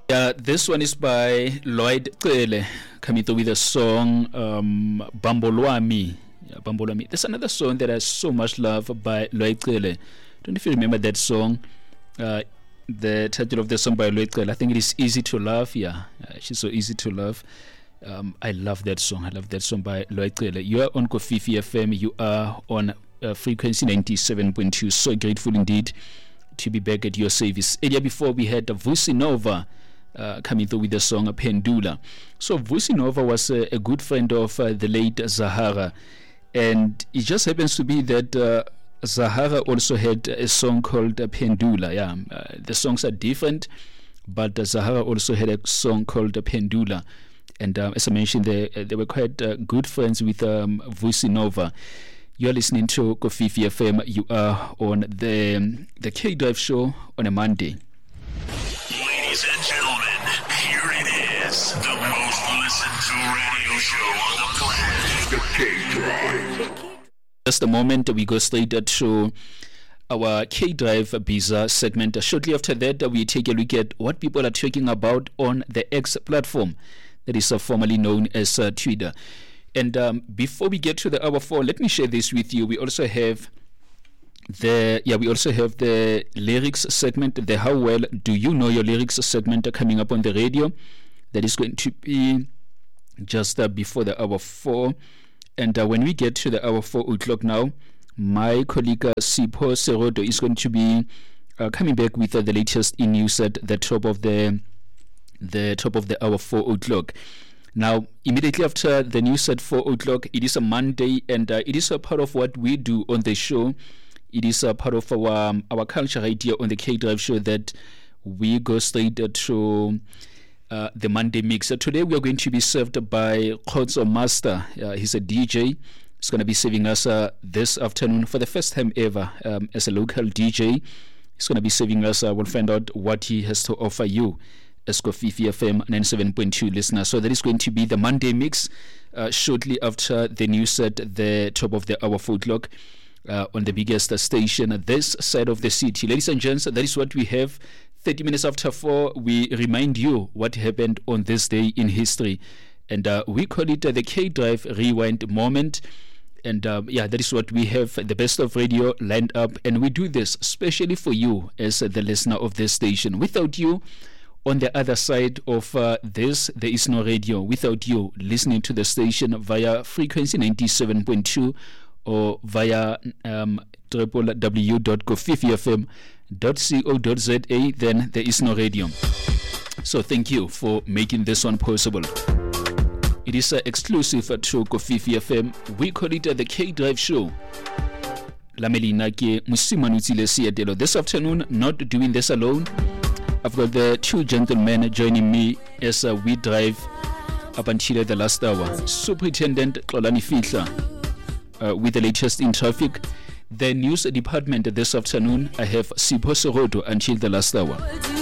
Yeah, this one is by Lloyd Cele, coming through with the song Bambolwami. Yeah, Bambolwami. There's another song that I so much love by Lloyd Cele. Don't know if you remember that song. The title of the song by Lloyd Cele, I think it is Easy to Love. Yeah, she's so easy to love. I love that song. I love that song by Lloyd Cele. You are on Kofifi FM. You are on frequency 97.2. So grateful indeed to be back at your service. Earlier before we had Vusi Nova coming through with the song Pendula. So Vusi Nova was a good friend of the late Zahara, and it just happens to be that Zahara also had a song called Pendula. Yeah, the songs are different, but Zahara also had a song called Pendula, and as I mentioned, they were quite good friends with Vusi Nova. You're listening to Kofifi FM. You are on the K Drive show on a Monday. Ladies and gentlemen, here it is, the most listened to radio show on the planet, the K Drive. Just a moment, we go straight to our K Drive Biza segment. Shortly after that, we take a look at what people are talking about on the X platform, that is formerly known as Twitter. And before we get to the hour 4, let me share this with you. We also have the lyrics segment, the How Well Do You Know Your Lyrics segment coming up on the radio. That is going to be just before the hour 4. And when we get to the hour 4 o'clock now, my colleague Sipho Serodo is going to be coming back with the latest in news at the top of the hour 4 o'clock. Now, immediately after the news at 4 o'clock, it is a Monday, and it is a part of what we do on the show. It is a part of our culture idea on the K Drive show that we go straight to the Monday mix. So today we are going to be served by Khotso Master. He's a DJ. He's going to be serving us this afternoon for the first time ever as a local DJ. He's going to be serving us. We'll find out what he has to offer you as Kofifi FM 97.2 listeners. So that is going to be the Monday mix shortly after the news at the top of the hour 4 o'clock on the biggest station at this side of the city. Ladies and gents, that is what we have. 30 minutes after 4, we remind you what happened on this day in history. And we call it the K Drive Rewind moment. And that is what we have, the best of radio lined up. And we do this especially for you as the listener of this station. Without you, on the other side of this, there is no radio. Without you listening to the station via frequency 97.2 or via www.kofififm.co.za, then there is no radio. So thank you for making this one possible. It is exclusive to Kofifi FM. We call it the K Drive Show. Lamelina ke Musimanutsile Siadelo. This afternoon, not doing this alone. I've got the two gentlemen joining me as we drive up until the last hour. Superintendent Xolani Fihla with the latest in traffic. The news department this afternoon, I have Sipho Serodo until the last hour.